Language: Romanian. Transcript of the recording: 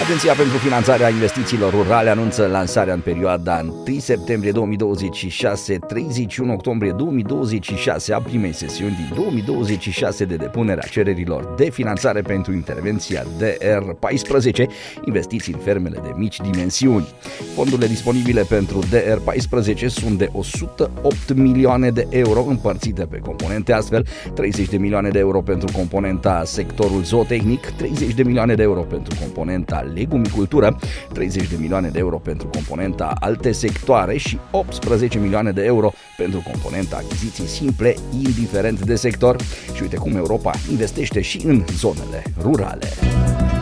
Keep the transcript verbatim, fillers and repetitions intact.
Agenția pentru Finanțarea Investițiilor Rurale anunță lansarea în perioada întâi septembrie două mii douăzeci și șase - treizeci și unu octombrie două mii douăzeci și șase a primei sesiuni din două mii douăzeci și șase de depunere a cererilor de finanțare pentru intervenția D R paisprezece, investiții în fermele de mici dimensiuni. Fondurile disponibile pentru D R paisprezece sunt de o sută opt milioane de euro împărțite pe componente, astfel treizeci de milioane de euro pentru componenta sectorul zootehnic, treizeci de milioane de euro pentru componenta legumicultură, treizeci de milioane de euro pentru componenta alte sectoare și optsprezece milioane de euro pentru componenta achiziții simple, indiferent de sector. Și uite cum Europa investește și în zonele rurale.